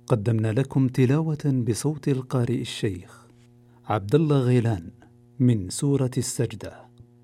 قدمنا لكم تلاوة بصوت القارئ الشيخ عبد الله غيلان من سورة السجدة.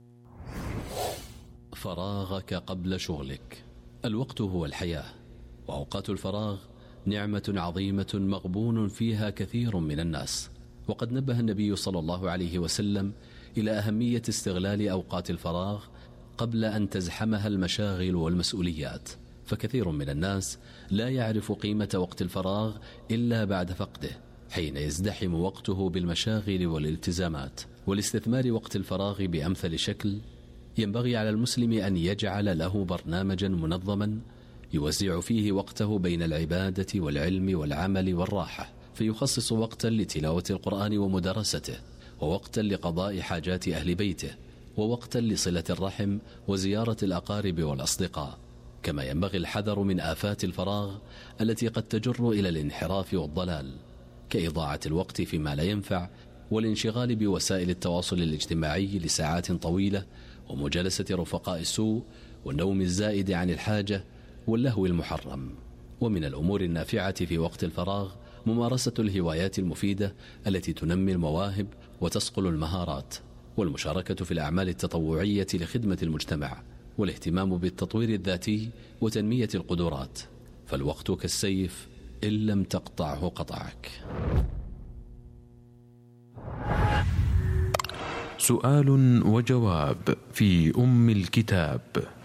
فراغك قبل شغلك. الوقت هو الحياة، وأوقات الفراغ نعمة عظيمة مغبون فيها كثير من الناس. وقد نبه النبي صلى الله عليه وسلم إلى أهمية استغلال أوقات الفراغ قبل أن تزحمها المشاغل والمسؤوليات، فكثير من الناس لا يعرف قيمة وقت الفراغ إلا بعد فقده، حين يزدحم وقته بالمشاغل والالتزامات. والاستثمار وقت الفراغ بأمثل شكل ينبغي على المسلم أن يجعل له برنامجا منظما يوزع فيه وقته بين العبادة والعلم والعمل والراحة، فيخصص وقتا لتلاوة القرآن ومدارسته، ووقتا لقضاء حاجات أهل بيته، ووقتا لصلة الرحم وزيارة الأقارب والأصدقاء. كما ينبغي الحذر من آفات الفراغ التي قد تجر إلى الانحراف والضلال، كإضاعة الوقت فيما لا ينفع، والانشغال بوسائل التواصل الاجتماعي لساعات طويلة، ومجالسة رفقاء السوء، والنوم الزائد عن الحاجة، واللهو المحرم. ومن الأمور النافعة في وقت الفراغ ممارسة الهوايات المفيدة التي تنمي المواهب وتصقل المهارات، والمشاركة في الأعمال التطوعية لخدمة المجتمع، والاهتمام بالتطوير الذاتي وتنمية القدرات. فالوقت كالسيف، إن لم تقطعه قطعك. سؤال وجواب في أم الكتاب.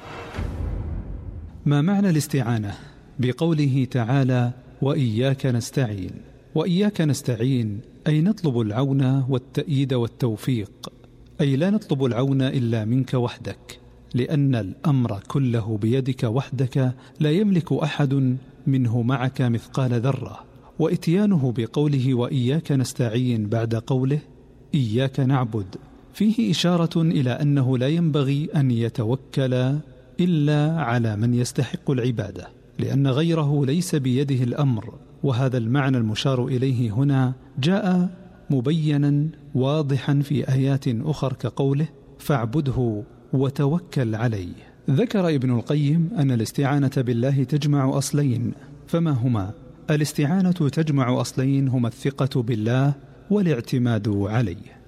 ما معنى الاستعانة بقوله تعالى وإياك نستعين؟ وإياك نستعين أي نطلب العون والتأييد والتوفيق، أي لا نطلب العون إلا منك وحدك، لأن الأمر كله بيدك وحدك، لا يملك أحد منه معك مثقال ذرة. وإتيانه بقوله وإياك نستعين بعد قوله إياك نعبد فيه إشارة إلى أنه لا ينبغي أن يتوكل إلا على من يستحق العبادة، لأن غيره ليس بيده الأمر. وهذا المعنى المشار إليه هنا جاء مبينا واضحا في آيات أخر كقوله فاعبده وتوكل عليه. ذكر ابن القيم أن الاستعانة بالله تجمع أصلين، فما هما؟ الاستعانة تجمع أصلين هما الثقة بالله والاعتماد عليه.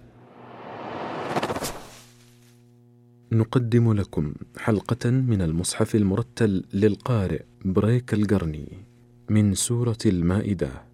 نقدم لكم حلقة من المصحف المرتل للقارئ بريك القرني من سورة المائدة.